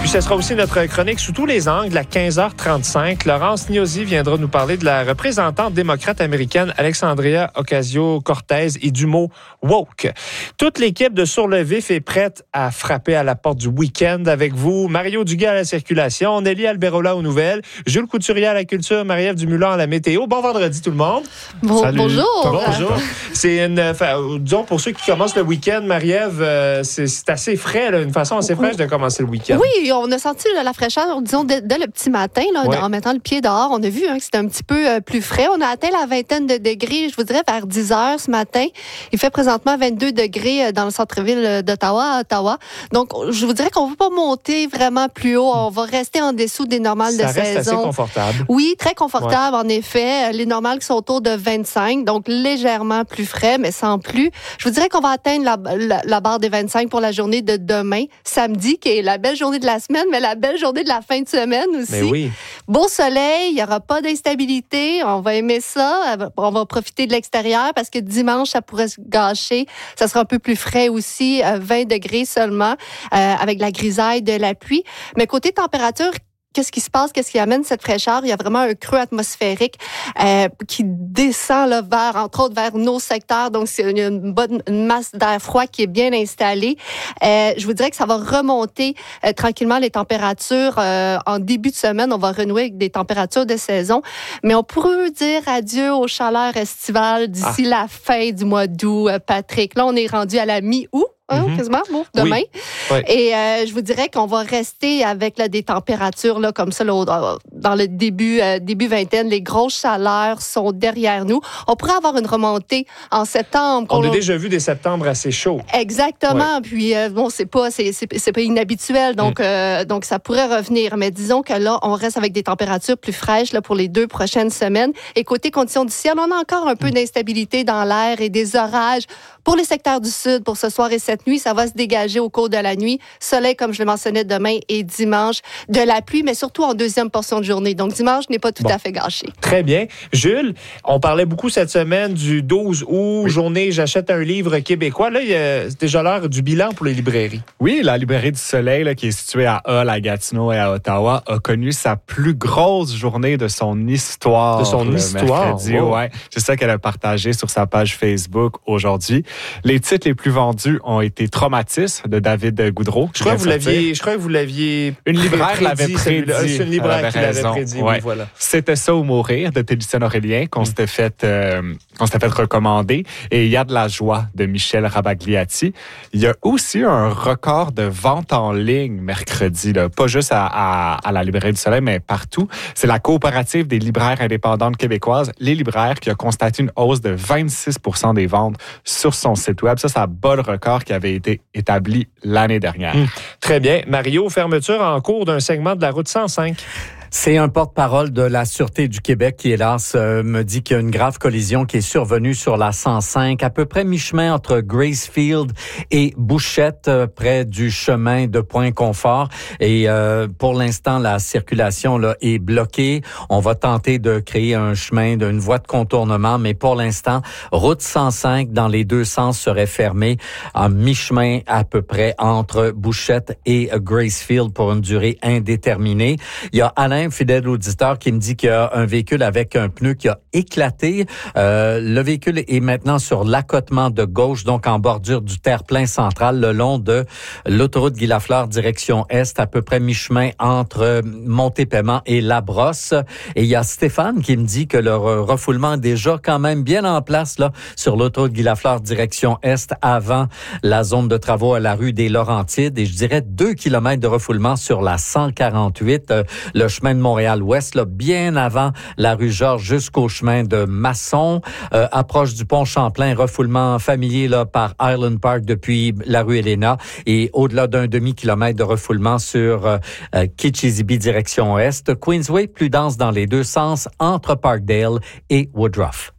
puis, ce sera aussi notre chronique sous tous les angles à 15h35. Laurence Niosi viendra nous parler de la représentante démocrate américaine Alexandria Ocasio-Cortez et du mot « woke ». Toute l'équipe de Sur le Vif est prête à frapper à la porte du week-end avec vous. Mario Duguay à la circulation, Nelly Alberola aux nouvelles, Jules Couturier à la culture, Marie-Ève Dumulin à la météo. Bon vendredi tout le monde. Bonjour. Bonjour. C'est disons pour ceux qui commencent le week-end, Marie-Ève, c'est assez frais, là, une façon assez fraîche de commencer le week-end. Oui, on a senti la fraîcheur, disons, dès le petit matin, là, en mettant le pied dehors. On a vu que c'était un petit peu plus frais. On a atteint la vingtaine de degrés, je vous dirais, vers 10 heures ce matin. Il fait présentement 22 degrés dans le centre-ville d'Ottawa, à Ottawa. Donc, je vous dirais qu'on ne va pas monter vraiment plus haut. On va rester en dessous des normales de saison. Ça reste assez confortable. Oui, très confortable, en effet. Les normales qui sont autour de 25, donc légèrement plus frais, mais sans plus. Je vous dirais qu'on va atteindre la barre des 25 pour la journée de demain, samedi, qui est la belle journée de la semaine, mais la belle journée de la fin de semaine aussi. Mais oui. Beau soleil, il n'y aura pas d'instabilité. On va aimer ça. On va profiter de l'extérieur parce que dimanche, ça pourrait se gâcher. Ça sera un peu plus frais aussi, 20 degrés seulement, avec la grisaille, de la pluie. Mais côté température, qu'est-ce qui se passe? Qu'est-ce qui amène cette fraîcheur? Il y a vraiment un creux atmosphérique qui descend là, entre autres, vers nos secteurs. Donc, c'est une masse d'air froid qui est bien installée. Je vous dirais que ça va remonter tranquillement les températures. En début de semaine, on va renouer avec des températures de saison. Mais on pourrait dire adieu aux chaleurs estivales d'ici la fin du mois d'août, Patrick. Là, on est rendu à la mi-août. Quasiment, demain. Oui. Et je vous dirais qu'on va rester avec des températures là, comme ça là, dans le début vingtaine. Les grosses chaleurs sont derrière nous. On pourrait avoir une remontée en septembre. On a déjà vu des septembres assez chauds. Exactement. Ouais. Puis c'est pas inhabituel, donc ça pourrait revenir. Mais disons que là, on reste avec des températures plus fraîches là, pour les 2 prochaines semaines. Et côté conditions du ciel, on a encore un peu d'instabilité dans l'air et des orages pour les secteurs du sud pour ce soir et cette nuit. Ça va se dégager au cours de la nuit. Soleil, comme je le mentionnais, demain et dimanche. De la pluie, mais surtout en deuxième portion de journée. Donc, dimanche n'est pas tout à fait gâché. Très bien. Jules, on parlait beaucoup cette semaine du 12 août, journée J'achète un livre québécois. Là, c'est déjà l'heure du bilan pour les librairies. Oui, la librairie du Soleil, là, qui est située à Hull, à Gatineau et à Ottawa, a connu sa plus grosse journée de son histoire. De son histoire? Mercredi, ouais. C'est ça qu'elle a partagé sur sa page Facebook aujourd'hui. Les titres les plus vendus ont été Traumatisme de David Goudreau. Je crois que vous l'aviez Une libraire l'avait prédit. C'est une libraire qui l'avait prédit. Ouais. Oui, voilà. C'était ça ou mourir de Télésphone Aurélien qu'on s'était fait recommander. Et il y a de la joie de Michel Rabagliati. Il y a aussi un record de vente en ligne mercredi, là. Pas juste à la librairie du Soleil, mais partout. C'est la coopérative des libraires indépendantes québécoises, Les Libraires, qui a constaté une hausse de 26% des ventes sur son site web. Ça bat le record qui avait été établi l'année dernière. Très bien. Mario, fermeture en cours d'un segment de la route 105. C'est un porte-parole de la Sûreté du Québec qui, hélas, me dit qu'il y a une grave collision qui est survenue sur la 105, à peu près mi-chemin entre Gracefield et Bouchette, près du chemin de Point-Confort. Et pour l'instant, la circulation là est bloquée. On va tenter de créer un chemin, une voie de contournement, mais pour l'instant, route 105 dans les deux sens serait fermée à mi-chemin à peu près entre Bouchette et Gracefield pour une durée indéterminée. Il y a Alain, fidèle auditeur, qui me dit qu'il y a un véhicule avec un pneu qui a éclaté. Le véhicule est maintenant sur l'accotement de gauche, donc en bordure du terre-plein central, le long de l'autoroute Guy Lafleur, direction est, à peu près mi-chemin entre Montépaiement et Labrosse. Et il y a Stéphane qui me dit que le refoulement est déjà quand même bien en place là sur l'autoroute Guy Lafleur, direction est, avant la zone de travaux à la rue des Laurentides. Et je dirais 2 kilomètres de refoulement sur la 148, le chemin de Montréal-Ouest, là, bien avant la rue Georges jusqu'au chemin de Masson. Approche du pont Champlain, refoulement familier là, par Highland Park depuis la rue Elena et au-delà d'un demi-kilomètre de refoulement sur Kitchissippi direction Est. Queensway, plus dense dans les deux sens entre Parkdale et Woodruff.